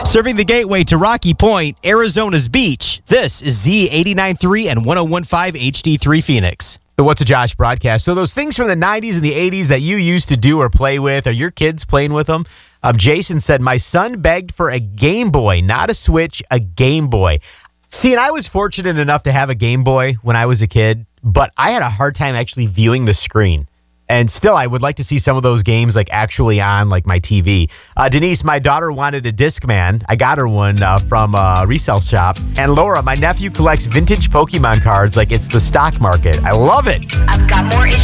Serving the gateway to Rocky Point, Arizona's beach. This is Z89.3 and 101.5 HD3 Phoenix. The What's a Josh broadcast. So those things from the 90s and the 80s that you used to do or play with, are your kids playing with them? Jason said, my son begged for a Game Boy, not a Switch, a Game Boy. See, and I was fortunate enough to have a Game Boy when I was a kid, but I had a hard time actually viewing the screen. And still, I would like to see some of those games like actually on like my TV. Denise, my daughter wanted a Discman. I got her one from a resale shop. And Laura, my nephew collects vintage Pokemon cards like it's the stock market. I love it. I've got more issues.